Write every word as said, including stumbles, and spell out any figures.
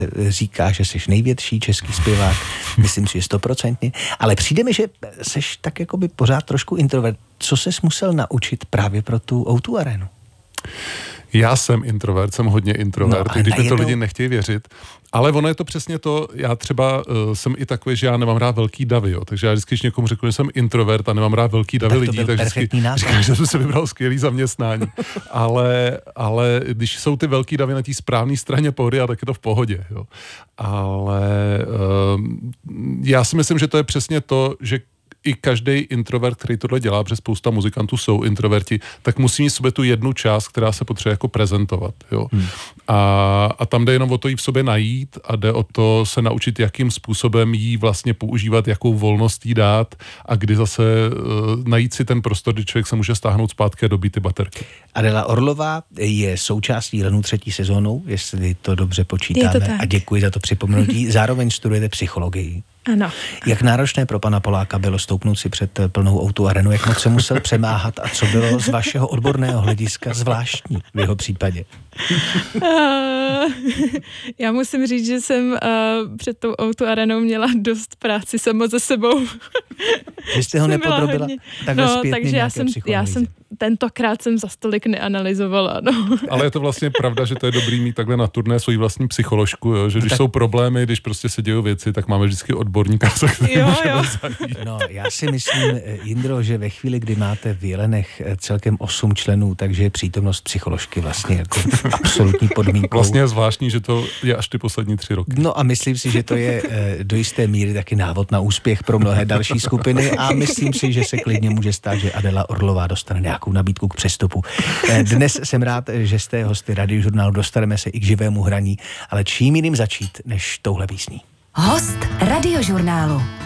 říká, že jsi největší český zpěvák, myslím si, že stoprocentně, ale přijde mi, že jsi tak jakoby pořád trošku introvert. Co ses musel naučit právě pro tu ó dvě Arenu? Já jsem introvert, jsem hodně introvert, no, i když mi to jednou... lidi nechtějí věřit. Ale ono je to přesně to, já třeba uh, jsem i takový, že já nemám rád velký davy, jo. Takže já vždycky, když někomu řeknu, že jsem introvert a nemám rád velký davy tak lidí, tak vždycky říkám, že jsem si vybral skvělý zaměstnání. ale, ale když jsou ty velký davy na té správné straně pódia, tak je to v pohodě, jo. Ale uh, já si myslím, že to je přesně to, že i každý introvert, který tohle dělá, protože spousta muzikantů jsou introverti, tak musí mít v sobě tu jednu část, která se potřebuje jako prezentovat. Jo? Hmm. A, a tam jde jenom o to jí v sobě najít a jde o to se naučit, jakým způsobem jí vlastně používat, jakou volnost jí dát a kdy zase uh, najít si ten prostor, kdy člověk se může stáhnout zpátky a dobít ty baterky. Adela Orlová je součástí Lenu třetí sezónou, jestli to dobře počítáme. To a děkuji za to připomenutí. Zároveň studujete psychologii. Ano. Jak náročné pro pana Poláka bylo stoupnout si před plnou ó dvě Arenu, jak moc se musel přemáhat a co bylo z vašeho odborného hlediska zvláštní v jeho případě? Uh, já musím říct, že jsem uh, před tou ó dvě Arenou měla dost práci sama ze sebou. Vy jste ho nepodrobila takhle no, zpětně takže já jsem, já jsem tentokrát jsem za stolik neanalyzovala. No. Ale je to vlastně pravda, že to je dobrý mít takhle na turné svoji vlastní psycholožku, jo? Že když tak... jsou problémy, když prostě se dějou věci, tak máme vždycky odborníka, za který jo, můžeme jo. zajít. No, já si myslím, Jindro, že ve chvíli, kdy máte v Jelenech celkem osm členů, takže je přítomnost psycholožky vlastně jako absolutní podmínkou. Vlastně je zvláštní, že to je až ty poslední tři roky. No a myslím si, že to je do jisté míry taky návod na úspěch pro mnohé další skupiny a myslím si, že se klidně může stát, že Adela Orlová dostane nějakou nabídku k přestupu. Dnes jsem rád, že jste hosty Radiožurnálu, dostaneme se i k živému hraní, ale čím jiným začít, než touhle písní. Host Radiožurnálu.